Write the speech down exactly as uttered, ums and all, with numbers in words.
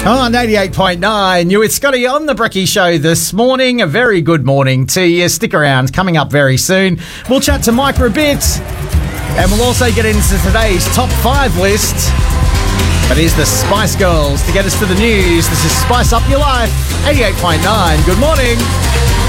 On eighty-eight point nine, you with Scotty on the Brekkie Show this morning. A very good morning to you. Stick around. Coming up very soon, we'll chat to Mike for a bit, and we'll also get into today's top five list. But here's the Spice Girls to get us to the news. This is Spice Up Your Life, eighty-eight point nine. Good morning.